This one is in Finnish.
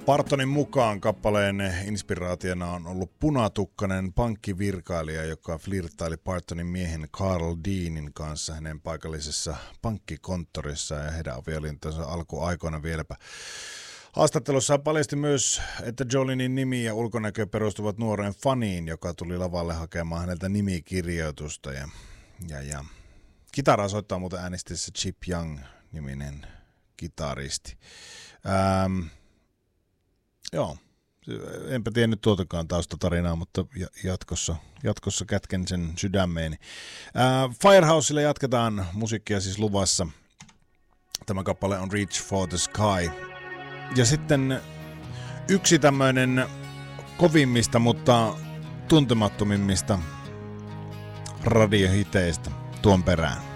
Partonin mukaan kappaleen inspiraationa on ollut punatukkainen pankkivirkailija, joka flirttaili Partonin miehen Carl Deanin kanssa hänen paikallisessa pankkikonttorissa ja heidän avioliittonsa alkuaikoina vieläpä. Haastattelussa paljasti myös, että Jolinin nimi ja ulkonäkö perustuvat nuoreen faniin, joka tuli lavalle hakemaan häneltä nimikirjoitusta. Ja kitaraa soittaa muuten äänistissä Chip Young-niminen kitaristi. Joo, enpä tiennyt tuotakaan taustatarinaa, mutta jatkossa kätken sen sydämeeni. Firehouselle jatketaan, musiikkia siis luvassa. Tämä kappale on Reach for the Sky. Ja sitten yksi tämmöinen kovimmista, mutta tuntemattomimmista radiohiteistä tuon perään.